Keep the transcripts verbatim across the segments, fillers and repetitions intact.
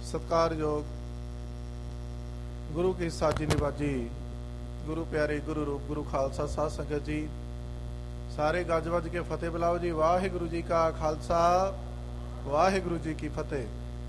ਸਤਿਕਾਰਯੋਗ ਗੁਰੂ ਕੀ ਸਾਜੀ ਨਿਵਾਜੀ ਗੁਰੂ ਪਿਆਰੇ ਗੁਰੂ ਰੂਪ ਗੁਰੂ ਖਾਲਸਾ ਸਾਧ ਸੰਗਤ ਜੀ, ਸਾਰੇ ਗੱਜ ਵੱਜ ਕੇ ਫਤਿਹ ਬੁਲਾਓ ਜੀ। ਵਾਹਿਗੁਰੂ ਜੀ ਕਾ ਖਾਲਸਾ, ਵਾਹਿਗੁਰੂ ਜੀ ਕੀ ਫਤਿਹ।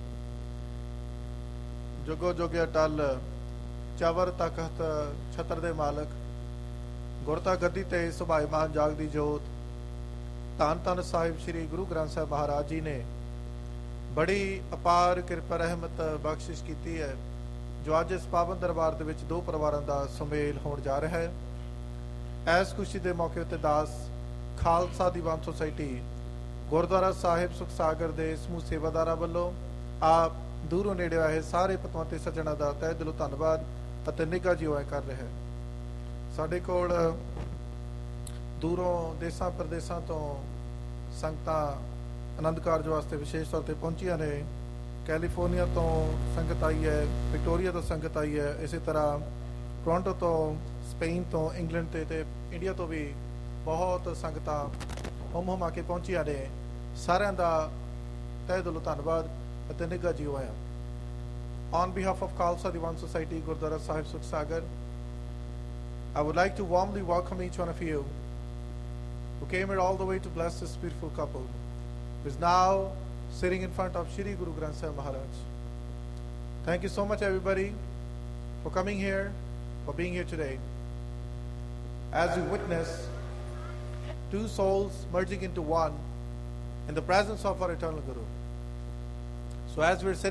ਜੁਗੋ ਜੁਗੇ ਅਟਲ ਚਵਰ ਤਖਤ ਛਤਰ ਦੇ ਮਾਲਕ, ਗੁਰਤਾ ਗੱਦੀ ਤੇ ਸੁਭਾਈਮਾਨ ਜਾਗਦੀ ਜੋਤ, ਧੰਨ ਧੰਨ ਸਾਹਿਬ ਸ੍ਰੀ ਗੁਰੂ ਗ੍ਰੰਥ ਸਾਹਿਬ ਮਹਾਰਾਜ ਜੀ ਨੇ ਬੜੀ ਅਪਾਰ ਕਿਰਪਾ ਰਹਿਮਤ ਬਖਸ਼ਿਸ਼ ਕੀਤੀ ਹੈ, ਜੋ ਅੱਜ ਇਸ ਪਾਵਨ ਦਰਬਾਰ ਦੇ ਵਿੱਚ ਦੋ ਪਰਿਵਾਰਾਂ ਦਾ ਸੁਮੇਲ ਹੋਣ ਜਾ ਰਿਹਾ ਹੈ। ਇਸ ਖੁਸ਼ੀ ਦੇ ਮੌਕੇ ਉੱਤੇ ਦਾਸ ਖਾਲਸਾ ਦੀਵਾਨ ਸੁਸਾਇਟੀ ਗੁਰਦੁਆਰਾ ਸਾਹਿਬ ਸੁਖ ਸਾਗਰ ਦੇ ਸਮੂਹ ਸੇਵਾਦਾਰਾਂ ਵੱਲੋਂ ਆਪ ਦੂਰੋਂ ਨੇੜੇ ਆਏ ਸਾਰੇ ਪਤਵੰਤੇ ਸੱਜਣਾਂ ਦਾ ਤਹਿ ਦਿਲੋਂ ਧੰਨਵਾਦ ਅਤੇ ਨਿੱਘਾ ਜਿਉਂ ਕਰ ਰਿਹਾ ਹੈ। ਸਾਡੇ ਕੋਲ ਦੂਰੋਂ ਦੇਸਾਂ ਪ੍ਰਦੇਸਾਂ ਤੋਂ ਸੰਗਤਾਂ ਆਨੰਦ ਕਾਰਜ ਵਾਸਤੇ ਵਿਸ਼ੇਸ਼ ਤੌਰ 'ਤੇ ਪਹੁੰਚੀਆਂ ਨੇ। ਕੈਲੀਫੋਰਨੀਆ ਤੋਂ ਸੰਗਤ ਆਈ ਹੈ, ਵਿਕਟੋਰੀਆ ਤੋਂ ਸੰਗਤ ਆਈ ਹੈ, ਇਸੇ ਤਰ੍ਹਾਂ ਟੋਰਾਂਟੋ ਤੋਂ, ਸਪੇਨ ਤੋਂ, ਇੰਗਲੈਂਡ ਤੇ ਤੇ ਇੰਡੀਆ ਤੋਂ ਵੀ ਬਹੁਤ ਸੰਗਤਾਂ ਹੁਮ ਹੁਮਾ ਕੇ ਪਹੁੰਚੀਆਂ ਨੇ। ਸਾਰਿਆਂ ਦਾ ਤਹਿ ਦਿਲੋਂ ਧੰਨਵਾਦ ਅਤੇ ਨਿੱਘਾ ਜੀ ਹੋਇਆ। On behalf of Khalsa Diwan Society, Gurdwara Sahib Sukh Sagar, I would like to warmly welcome each one of you who came here all the way to bless this beautiful couple who is now sitting in front of Shri Guru Granth Sahib Maharaj. Thank you so much, everybody, for coming here, for being here today. As we witness two souls merging into one in the presence of our eternal Guru. So as we're sitting